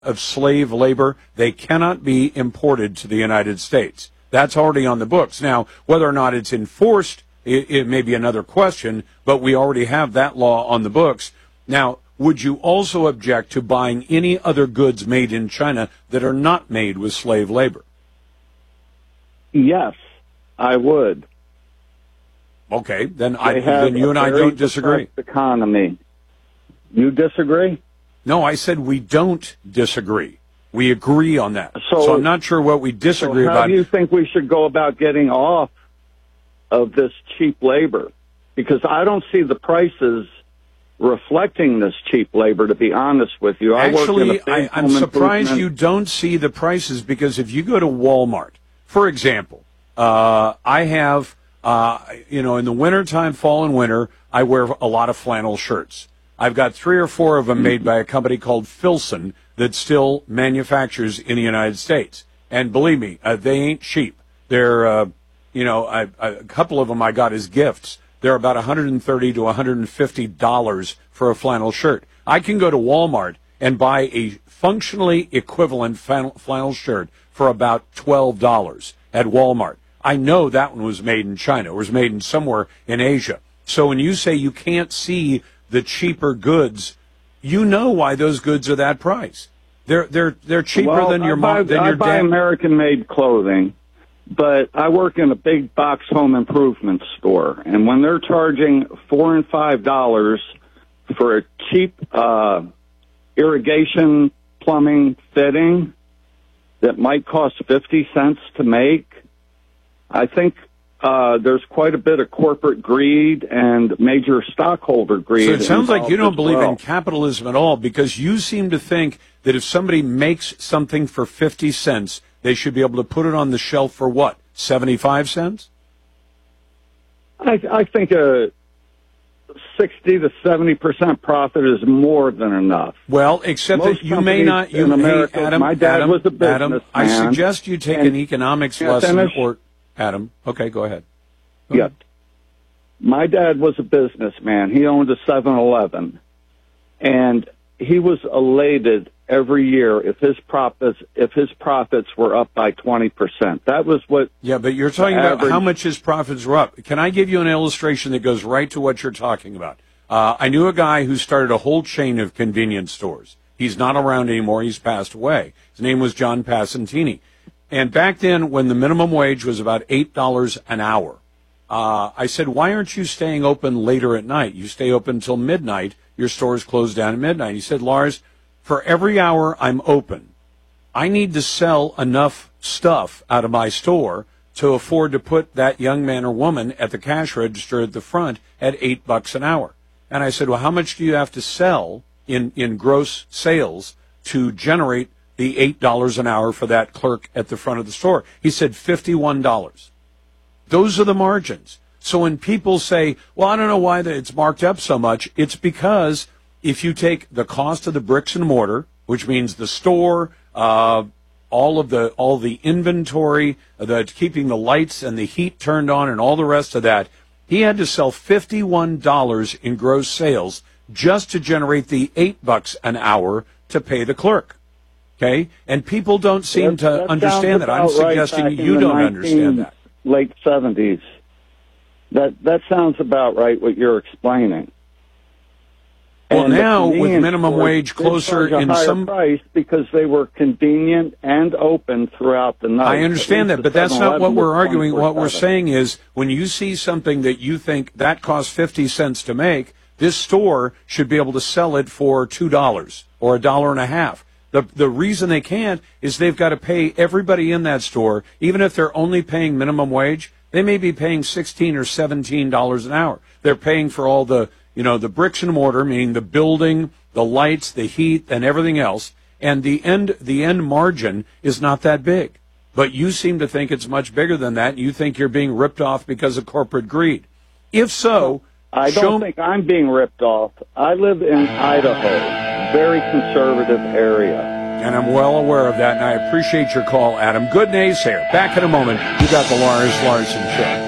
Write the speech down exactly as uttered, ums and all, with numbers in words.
of slave labor, they cannot be imported to the United States. That's already on the books. Now, whether or not it's enforced, it, it may be another question, but we already have that law on the books. Now, would you also object to buying any other goods made in China that are not made with slave labor? Yes, I would. Okay, then I then you and I don't disagree. Economy. You disagree? No, I said we don't disagree. We agree on that. So, so I'm not sure what we disagree so how about. How do you think we should go about getting off of this cheap labor? Because I don't see the prices reflecting this cheap labor, to be honest with you. I Actually, work in a I, I'm surprised you don't see the prices, because if you go to Walmart, for example, uh, I have, uh, you know, in the wintertime, fall and winter, I wear a lot of flannel shirts. I've got three or four of them made by a company called Filson that still manufactures in the United States. And believe me, uh, they ain't cheap. They're, uh, you know, I, I, a couple of them I got as gifts. They're about one hundred thirty to one hundred fifty dollars for a flannel shirt. I can go to Walmart and buy a functionally equivalent flannel, flannel shirt for about twelve dollars at Walmart. I know that one was made in China. It was made in somewhere in Asia. So when you say you can't see the cheaper goods, you know why those goods are that price. They're they're they're cheaper well, than your buy, mom than I your buy dad. American-made clothing, but I work in a big box home improvement store, and when they're charging four and five dollars for a cheap uh, irrigation plumbing fitting that might cost fifty cents to make, I think uh, there's quite a bit of corporate greed and major stockholder greed. So it sounds like you don't believe well. in capitalism at all, because you seem to think that if somebody makes something for fifty cents, they should be able to put it on the shelf for what, seventy-five cents? I, I think a sixty to seventy percent profit is more than enough. Well, except Most that you may not. You in America, hey, Adam, my dad Adam, was a businessman. Adam, I suggest you take and, an economics yeah, lesson. finish? Or Adam, okay, go ahead. Go yeah. ahead. My dad was a businessman. He owned a seven eleven, and he was elated every year if his profits if his profits were up by twenty percent. That was what. Yeah, but you're talking average, about how much his profits were up. Can I give you an illustration that goes right to what you're talking about? Uh, I knew a guy who started a whole chain of convenience stores. He's not around anymore. He's passed away. His name was John Passantini. And back then, when the minimum wage was about eight dollars an hour, uh, I said, why aren't you staying open later at night? You stay open until midnight. Your stores close down at midnight. He said, Lars, for every hour I'm open, I need to sell enough stuff out of my store to afford to put that young man or woman at the cash register at the front at eight bucks an hour. And I said, well, how much do you have to sell in, in gross sales to generate the eight dollars an hour for that clerk at the front of the store? He said fifty-one dollars. Those are the margins. So when people say, well, I don't know why it's marked up so much, it's because if you take the cost of the bricks and mortar, which means the store, uh, all of the all the inventory, the keeping the lights and the heat turned on and all the rest of that, he had to sell fifty-one dollars in gross sales just to generate the eight bucks an hour to pay the clerk. Okay? And people don't seem that, to that understand that. I'm suggesting right you don't understand that. Late seventies. That that sounds about right what you're explaining. Well, and now with minimum wage closer in in some price because they were convenient and open throughout the night. I understand that, but that's not what we're arguing. What we're saying is when you see something that you think that costs fifty cents to make, this store should be able to sell it for two dollars or a dollar and a half. The the reason they can't is they've got to pay everybody in that store, even if they're only paying minimum wage, they may be paying sixteen or seventeen dollars an hour. They're paying for all the, you know, the bricks and mortar, meaning the building, the lights, the heat, and everything else. And the end the end margin is not that big. But you seem to think it's much bigger than that. You think you're being ripped off because of corporate greed. If so, I don't show... think I'm being ripped off. I live in Idaho. Very conservative area. And I'm well aware of that, and I appreciate your call, Adam. Good naysayer. Back in a moment. You got the Lars Larson Show.